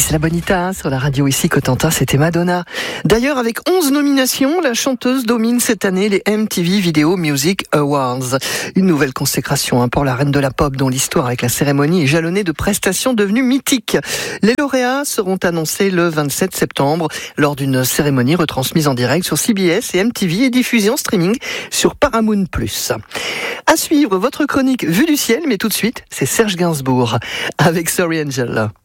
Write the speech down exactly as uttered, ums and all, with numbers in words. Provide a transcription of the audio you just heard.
Isla Bonita sur la radio ici Cotentin, c'était Madonna. D'ailleurs, avec onze nominations, la chanteuse domine cette année les M T V Video Music Awards. Une nouvelle consécration hein, pour la reine de la pop dont l'histoire avec la cérémonie est jalonnée de prestations devenues mythiques. Les lauréats seront annoncés le vingt-sept septembre lors d'une cérémonie retransmise en direct sur C B S et M T V et diffusée en streaming sur Paramount plus. À suivre votre chronique Vue du ciel, mais tout de suite, c'est Serge Gainsbourg avec Sorry Angel.